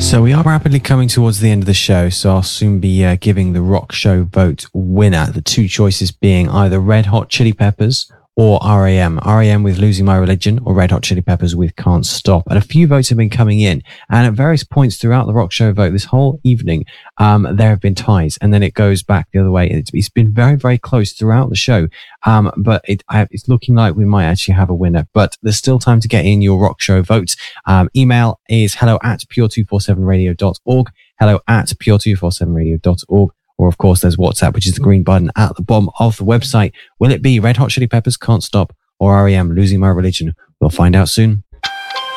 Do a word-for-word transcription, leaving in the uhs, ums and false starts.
So we are rapidly coming towards the end of the show, so I'll soon be uh, giving the Rock Show vote winner. The two choices being either Red Hot Chili Peppers or R E M. R E M with Losing My Religion, or Red Hot Chili Peppers with Can't Stop. And a few votes have been coming in. And at various points throughout the Rock Show vote this whole evening, um, there have been ties. And then it goes back the other way. It's, it's been very, very close throughout the show. Um, but it, I, it's looking like we might actually have a winner. But there's still time to get in your Rock Show votes. Um, email is hello at pure two forty-seven radio dot org. Hello at pure two forty-seven radio dot org. Or, of course, there's WhatsApp, which is the green button at the bottom of the website. Will it be Red Hot Chili Peppers, Can't Stop, or R E M, Losing My Religion? We'll find out soon.